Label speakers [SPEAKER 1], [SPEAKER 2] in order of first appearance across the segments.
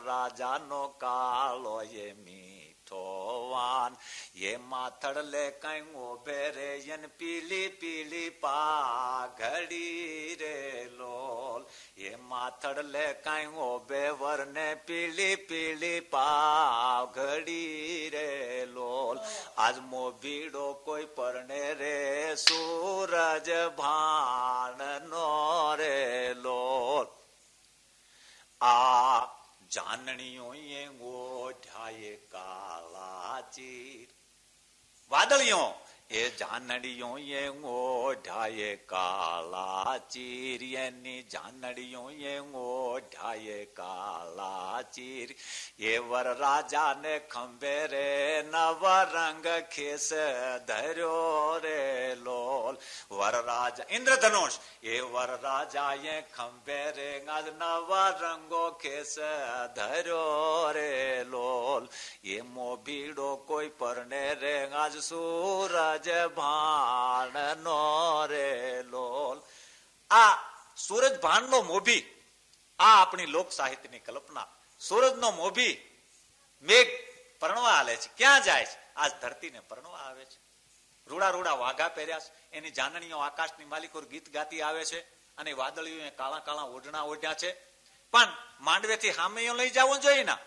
[SPEAKER 1] રાજાનો કાળો એ મીઠો વાન એ માથડ લે કઈ ઓભે રે યન પીલી પીલી પાઘડી રે લોલ એ માથડ લે કઈ ઓભે વરને પીલી પીલી પાઘડી રે લોલ આજ મોભીડો કોઈ પરણે રે સૂરજ ભાણ નો રે લોલ આ જાનણીઓ એ ઓઢાએ કાળા ચીર વાદળીઓ એ જાનડીઓ એ ઓઢાએ કાળા ચીર એની જાનડીઓ એ ઓઢાએ કાળા ચીર એ વર રાજા ને ખંભે રે નવ રંગ ખેસ ધર્યો રે લોલ વર રાજા ઇન્દ્રધનુષ એ વર રાજા એ ખંભે રે નવ રંગો ખેસ ધર્યો રે લોલ એ મોભીડો કોઈ પરને રે આજ સૂરજ ભાણ નો રે લોલ આ સૂરજ ભાણ નો મોભી આ આપણી લોક સાહિત્યની કલ્પના સૂરજ નો મોભી મેઘ પરણવા હાલે છે ક્યાં જાય છે આજ ધરતીને પરણવા આવે છે રૂડા રૂડા વાઘા પહેર્યા છે એની જાનણીઓ આકાશની માલિકો ગીત ગાતી આવે છે અને વાદળીઓ કાળા કાળા ઓઢણા ઓઢ્યા છે પણ માંડવેથી હામેયો લઈ જવું જોઈએ ના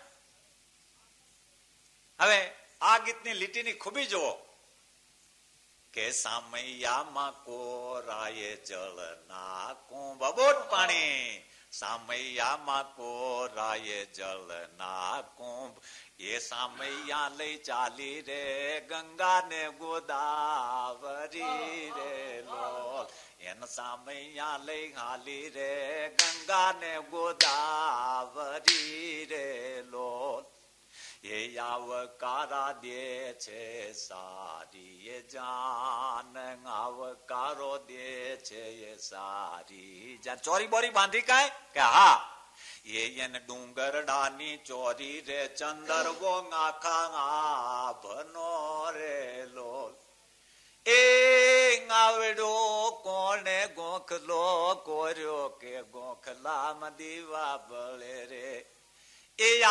[SPEAKER 1] હવે આ ગીતની લીટીની ખૂબી જુઓ કે સામૈયામાં કોરાએ જળ નાખું બબોટ પાણી સામૈયામાં કોરાએ જળ નાખું એ સામૈયા લઈ ચાલી રે ગંગા ને ગોદાવરી રે લોલ એન સામૈયા લઈ હાલી રે ગંગા ને ગોદાવરી રે લોલ એ આવકારા દે છે સારી એ જાન આવકારો દે છે એ સારી જાન ચોરી બોરી બાંધી કાય કે હા એને ડુંગરડાની ચોરી રે ચંદરવો આખા ભનો રે લોલ એ આવડો કોને ગોખલો કોર્યો કે ગોખલામાં દીવા બળે રે એ